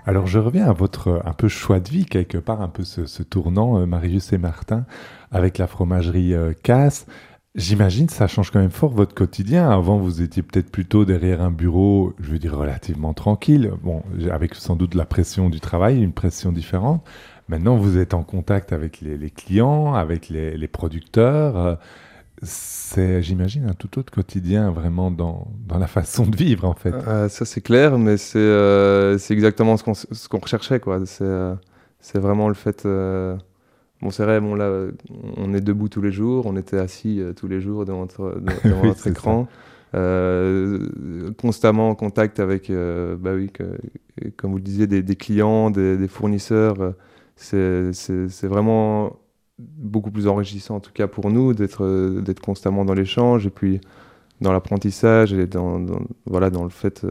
Alors je reviens à votre un peu choix de vie, quelque part, un peu ce tournant, Marius et Martin, avec la fromagerie Casse. J'imagine que ça change quand même fort votre quotidien. Avant, vous étiez peut-être plutôt derrière un bureau, je veux dire, relativement tranquille. Bon, avec sans doute la pression du travail, une pression différente. Maintenant, vous êtes en contact avec les clients, avec les producteurs. C'est, j'imagine, un tout autre quotidien vraiment dans la façon de vivre, en fait. Ça c'est clair, mais c'est exactement ce qu'on recherchait, quoi. C'est vraiment le fait. Bon, c'est vrai, bon, là, on est debout tous les jours, on était assis tous les jours devant Oui, notre c'est ça. écran, constamment en contact avec, bah oui, comme vous le disiez, des clients, des fournisseurs. C'est vraiment beaucoup plus enrichissant, en tout cas pour nous, d'être constamment dans l'échange et puis dans l'apprentissage et voilà, dans le fait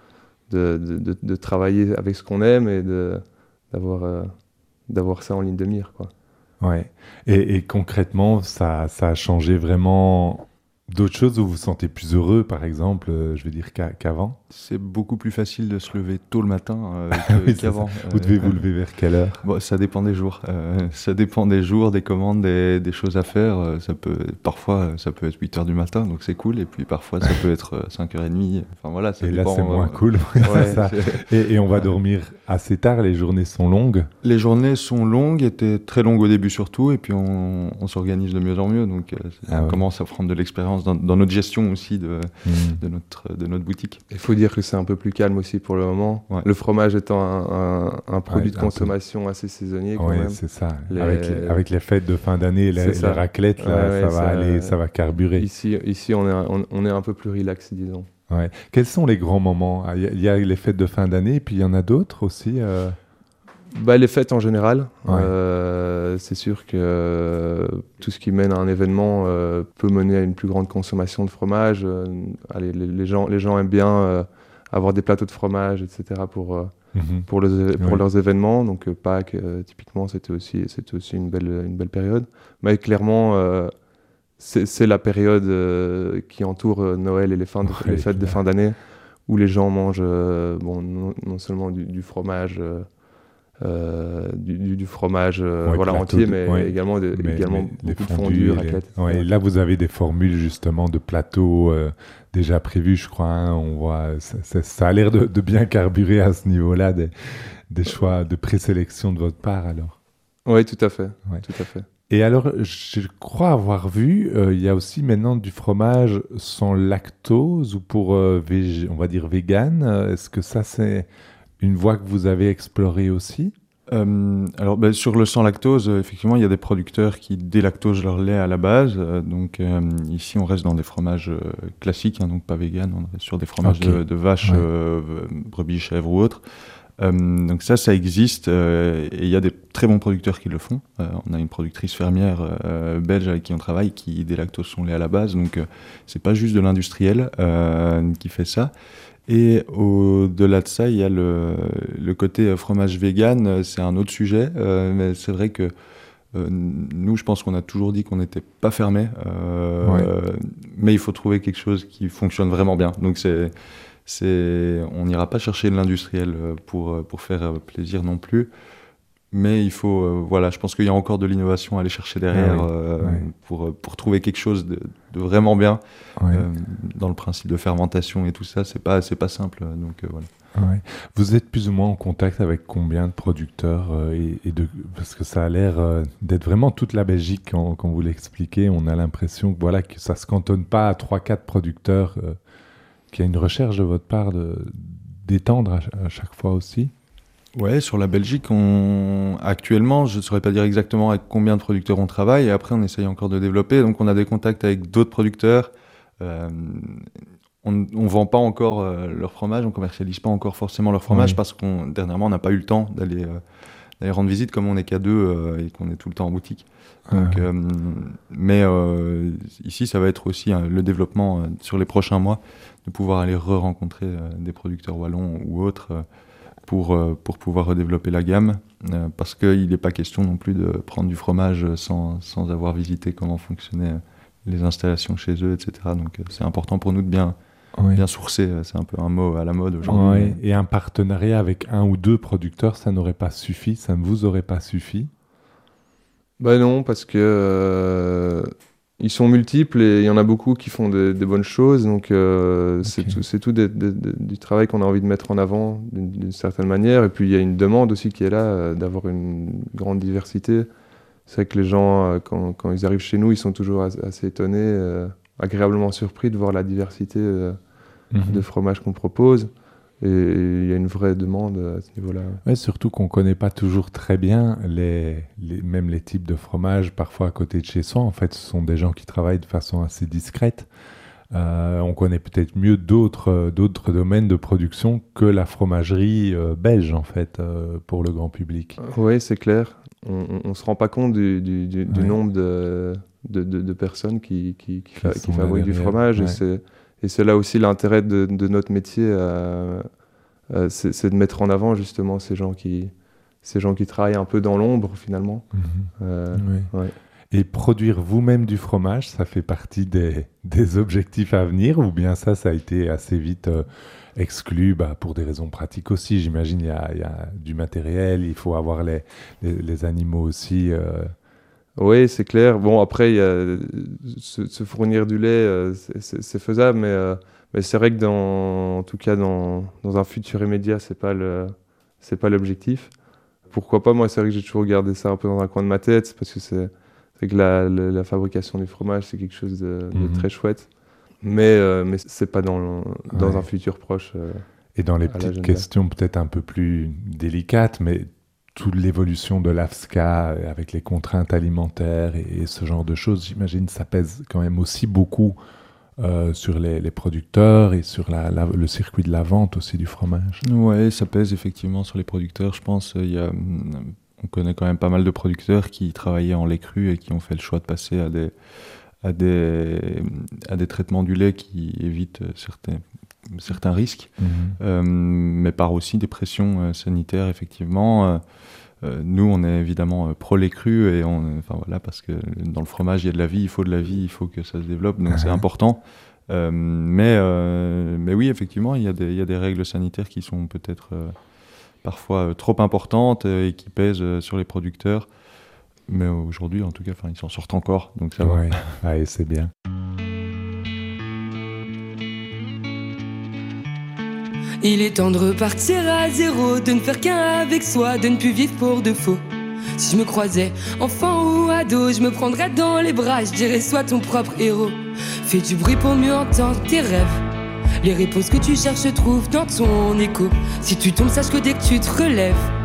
de travailler avec ce qu'on aime et d'avoir d'avoir ça en ligne de mire, quoi. Ouais. Et concrètement, ça a changé vraiment d'autres choses où vous vous sentez plus heureux, par exemple, je veux dire, qu'avant? C'est beaucoup plus facile de se lever tôt le matin Oui, c'est ça. qu'avant. Vous devez vous lever vers quelle heure? Bon, ça dépend des jours. Ça dépend des jours, des commandes, des choses à faire. Parfois, ça peut être 8 heures du matin, donc c'est cool. Et puis parfois, ça peut être 5h30. Enfin voilà, ça Et là, dépend. c'est moins cool. Oui, c'est Ouais, ça. Et on va dormir assez tard, les journées sont longues. Les journées sont longues, étaient très longues au début surtout, et puis on s'organise de mieux en mieux. Donc Ah on ouais. commence à prendre de l'expérience dans notre gestion aussi Hmm. de notre boutique. il faut dire que c'est un peu plus calme aussi pour le moment. Ouais. Le fromage étant un produit Ouais, de un peu. consommation assez saisonnier quand Oui, même. c'est ça. Les- Avec les fêtes de fin d'année, C'est les ça. raclettes, Ouais, là, ouais, ça va aller, ça va carburer. Ici on est un peu plus relax, disons. Ouais. Quels sont les grands moments? Il y a les fêtes de fin d'année, et puis il y en a d'autres aussi. Bah, les fêtes en général, Ouais. c'est sûr que tout ce qui mène à un événement peut mener à une plus grande consommation de fromage. Allez, les gens aiment bien avoir des plateaux de fromage, etc. Mhm. pour Oui. leurs événements. Donc Pâques, typiquement, c'était aussi une belle période. Mais clairement, c'est la période qui entoure Noël et Ouais, les fêtes de fin d'année où les gens mangent bon, non seulement du fromage. Du fromage Ouais, voilà, plateau entier, de- mais ouais. également Les beaucoup de fondus, fondue, raclette, ouais, etc. là, vous avez des formules justement de plateaux déjà prévus, je crois. Hein. On voit, ça a l'air de bien carburer à ce niveau-là, des choix de présélection de votre part, alors. Oui, tout à fait, Ouais. tout à fait. Et alors, je crois avoir vu, il y a aussi maintenant du fromage sans lactose ou pour, on va dire, vegan. Est-ce que ça, c'est une voie que vous avez explorée aussi? Alors, sur le sans lactose, effectivement, il y a des producteurs qui délactosent leur lait à la base. Ici, on reste dans des fromages classiques, hein, donc pas vegan. On reste sur des fromages Ok. de vache, Ouais. brebis, chèvre ou autre. Donc ça existe. Et il y a des très bons producteurs qui le font. On a une productrice fermière belge avec qui on travaille qui délactose son lait à la base. Donc c'est pas juste de l'industriel qui fait ça. Et au-delà de ça, il y a le côté fromage vegan, c'est un autre sujet, mais c'est vrai que nous, je pense qu'on a toujours dit qu'on n'était pas fermé, Ouais. mais il faut trouver quelque chose qui fonctionne vraiment bien. Donc on n'ira pas chercher de l'industriel pour faire plaisir non plus. Mais il faut, voilà, je pense qu'il y a encore de l'innovation à aller chercher derrière Ah oui, ouais. pour trouver quelque chose de vraiment bien. Ouais. Dans le principe de fermentation et tout ça, c'est pas simple. Donc voilà. Ouais. Vous êtes plus ou moins en contact avec combien de producteurs parce que ça a l'air d'être vraiment toute la Belgique quand vous l'expliquez. On a l'impression que voilà que ça se cantonne pas à 3-4 producteurs, qu'il y a une recherche de votre part d'étendre à chaque fois aussi. Ouais, sur la Belgique, actuellement, je ne saurais pas dire exactement avec combien de producteurs on travaille. Et après, on essaye encore de développer. Donc, on a des contacts avec d'autres producteurs. Euh, on ne vend pas encore leur fromage, on commercialise pas encore forcément leur fromage Oui. parce qu'on dernièrement, on n'a pas eu le temps d'aller rendre visite comme on n'est qu'à deux et qu'on est tout le temps en boutique. Donc, Ah, mais ici, ça va être aussi le développement sur les prochains mois, de pouvoir aller re-rencontrer des producteurs wallons ou autres pour pouvoir redévelopper la gamme, parce qu'il n'est pas question non plus de prendre du fromage sans avoir visité comment fonctionnaient les installations chez eux, etc. Donc c'est important pour nous de bien bien sourcé. C'est un peu un mot à la mode aujourd'hui. Ouais. Et un partenariat avec 1 ou 2 producteurs, ça n'aurait pas suffi, ça ne vous aurait pas suffi? Bah non, parce que ils sont multiples et il y en a beaucoup qui font des bonnes choses. Donc c'est tout du travail qu'on a envie de mettre en avant d'une certaine manière. Et puis il y a une demande aussi qui est là, d'avoir une grande diversité. C'est vrai que les gens, quand ils arrivent chez nous, ils sont toujours assez étonnés, agréablement surpris de voir la diversité de fromages qu'on propose. Et il y a une vraie demande à ce niveau-là. Ouais, surtout qu'on ne connaît pas toujours très bien même les types de fromages, parfois à côté de chez soi. En fait, ce sont des gens qui travaillent de façon assez discrète. On connaît peut-être mieux d'autres domaines de production que la fromagerie belge, en fait, pour le grand public. Oui, c'est clair. On ne se rend pas compte du nombre de personnes qui fabriquent du fromage. Ouais. Et c'est là aussi l'intérêt de notre métier, c'est de mettre en avant justement ces gens qui travaillent un peu dans l'ombre finalement. Ouais. Et produire vous-même du fromage, ça fait partie des objectifs à venir, ou bien ça a été assez vite exclu pour des raisons pratiques aussi? J'imagine il y a du matériel, il faut avoir les animaux aussi. Oui, c'est clair. Bon, après, se fournir du lait, c'est faisable, mais c'est vrai que en tout cas dans un futur immédiat, c'est pas l'objectif. Pourquoi pas? Moi, c'est vrai que j'ai toujours gardé ça un peu dans un coin de ma tête, parce que c'est vrai que la fabrication du fromage, c'est quelque chose de très chouette. Mais c'est pas dans un futur proche. Et dans les petites questions peut-être un peu plus délicates, mais toute l'évolution de l'AFSCA avec les contraintes alimentaires et ce genre de choses, j'imagine ça pèse quand même aussi beaucoup sur les producteurs et sur le circuit de la vente aussi du fromage. Ouais, ça pèse effectivement sur les producteurs. Je pense on connaît quand même pas mal de producteurs qui travaillaient en lait cru et qui ont fait le choix de passer à des traitements du lait qui évitent certains risques, mais par aussi des pressions sanitaires, effectivement. Nous, on est évidemment pro lait cru, et parce que dans le fromage, il y a de la vie, il faut de la vie, il faut que ça se développe, donc c'est important. Mais oui, effectivement, il y a des règles sanitaires qui sont peut-être parfois trop importantes et qui pèsent sur les producteurs. Mais aujourd'hui, en tout cas, ils s'en sortent encore, donc ça va. Ouais, c'est bien. Il est temps de repartir à zéro, de ne faire qu'un avec soi, de ne plus vivre pour de faux. Si je me croisais enfant ou ado, je me prendrais dans les bras, je dirais sois ton propre héros. Fais du bruit pour mieux entendre tes rêves. Les réponses que tu cherches se trouvent dans ton écho. Si tu tombes, sache que dès que tu te relèves,